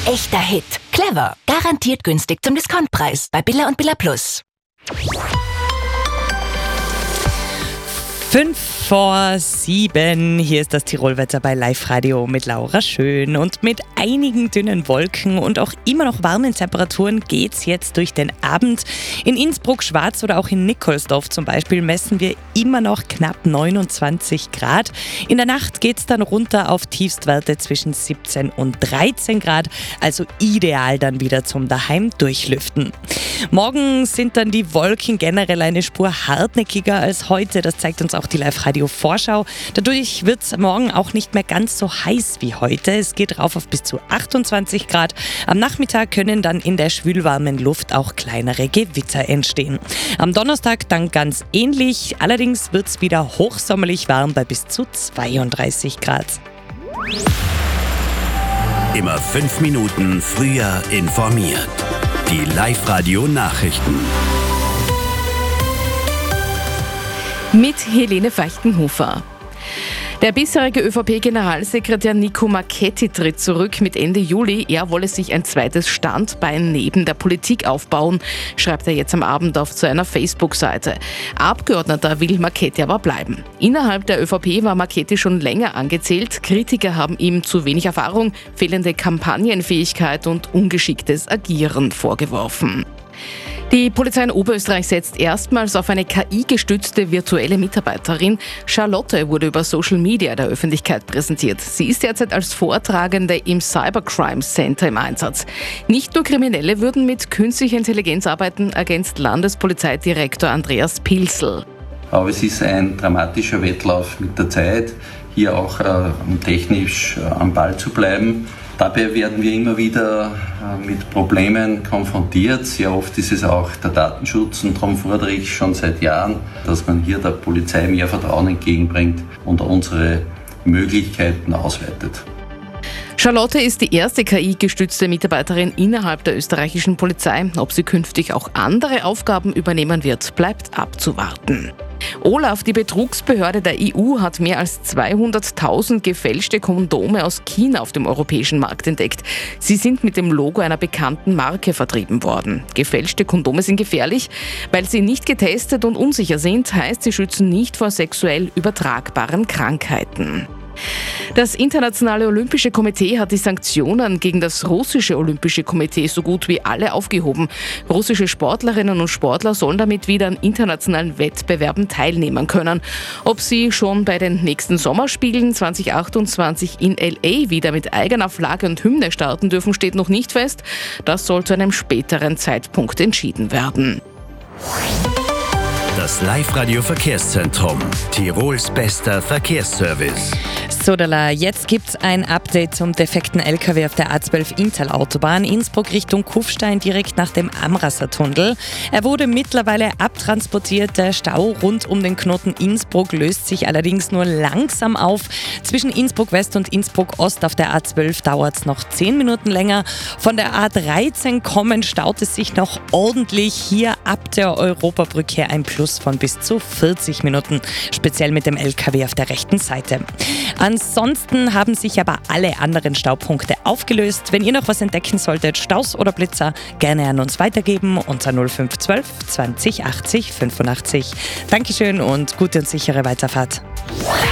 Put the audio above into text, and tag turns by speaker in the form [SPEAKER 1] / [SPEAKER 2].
[SPEAKER 1] echter Hit. Clever. Garantiert günstig zum Discountpreis. Bei Billa und Billa Plus.
[SPEAKER 2] 5:05. Hier ist das Tirolwetter bei Live-Radio mit Laura Schön. Und mit einigen dünnen Wolken und auch immer noch warmen Temperaturen geht's jetzt durch den Abend. In Innsbruck, Schwaz oder auch in Nikolsdorf zum Beispiel messen wir immer noch knapp 29 Grad. In der Nacht geht's dann runter auf Tiefstwerte zwischen 17 und 13 Grad. Also ideal dann wieder zum Daheim durchlüften. Morgen sind dann die Wolken generell eine Spur hartnäckiger als heute. Das zeigt uns auch die Live-Radio-Vorschau. Dadurch wird es morgen auch nicht mehr ganz so heiß wie heute. Es geht rauf auf bis zu 28 Grad. Am Nachmittag können dann in der schwülwarmen Luft auch kleinere Gewitter entstehen. Am Donnerstag dann ganz ähnlich. Allerdings wird es wieder hochsommerlich warm bei bis zu 32 Grad.
[SPEAKER 3] Immer 5 Minuten früher informiert. Die Live-Radio-Nachrichten.
[SPEAKER 4] Mit Helene Feichtenhofer. Der bisherige ÖVP-Generalsekretär Nico Marchetti tritt zurück mit Ende Juli. Er wolle sich ein zweites Standbein neben der Politik aufbauen, schreibt er jetzt am Abend auf seiner Facebook-Seite. Abgeordneter will Marchetti aber bleiben. Innerhalb der ÖVP war Marchetti schon länger angezählt. Kritiker haben ihm zu wenig Erfahrung, fehlende Kampagnenfähigkeit und ungeschicktes Agieren vorgeworfen. Die Polizei in Oberösterreich setzt erstmals auf eine KI-gestützte virtuelle Mitarbeiterin. Charlotte wurde über Social Media der Öffentlichkeit präsentiert. Sie ist derzeit als Vortragende im Cybercrime Center im Einsatz. Nicht nur Kriminelle würden mit künstlicher Intelligenz arbeiten, ergänzt Landespolizeidirektor Andreas Pilsl.
[SPEAKER 5] Aber es ist ein dramatischer Wettlauf mit der Zeit, hier auch technisch am Ball zu bleiben. Dabei werden wir immer wieder mit Problemen konfrontiert. Sehr oft ist es auch der Datenschutz und darum fordere ich schon seit Jahren, dass man hier der Polizei mehr Vertrauen entgegenbringt und unsere Möglichkeiten ausweitet.
[SPEAKER 4] Charlotte ist die erste KI-gestützte Mitarbeiterin innerhalb der österreichischen Polizei. Ob sie künftig auch andere Aufgaben übernehmen wird, bleibt abzuwarten. OLAF, die Betrugsbehörde der EU, hat mehr als 200.000 gefälschte Kondome aus China auf dem europäischen Markt entdeckt. Sie sind mit dem Logo einer bekannten Marke vertrieben worden. Gefälschte Kondome sind gefährlich, weil sie nicht getestet und unsicher sind, heißt, sie schützen nicht vor sexuell übertragbaren Krankheiten. Das Internationale Olympische Komitee hat die Sanktionen gegen das russische Olympische Komitee so gut wie alle aufgehoben. Russische Sportlerinnen und Sportler sollen damit wieder an internationalen Wettbewerben teilnehmen können. Ob sie schon bei den nächsten Sommerspielen 2028 in LA wieder mit eigener Flagge und Hymne starten dürfen, steht noch nicht fest. Das soll zu einem späteren Zeitpunkt entschieden werden.
[SPEAKER 3] Das Live-Radio-Verkehrszentrum. Tirols bester Verkehrsservice.
[SPEAKER 2] Sodala, jetzt gibt's ein Update zum defekten LKW auf der A12 Inntal-Autobahn Innsbruck Richtung Kufstein direkt nach dem Amrasser-Tunnel. Er wurde mittlerweile abtransportiert. Der Stau rund um den Knoten Innsbruck löst sich allerdings nur langsam auf. Zwischen Innsbruck West und Innsbruck Ost auf der A12 dauert's noch 10 Minuten länger. Von der A13 kommend staut es sich noch ordentlich. Hier ab der Europabrücke her ein Plus von bis zu 40 Minuten, speziell mit dem LKW auf der rechten Seite. Ansonsten haben sich aber alle anderen Staupunkte aufgelöst. Wenn ihr noch was entdecken solltet, Staus oder Blitzer, gerne an uns weitergeben unter 0512 20 80 85. Dankeschön und gute und sichere Weiterfahrt.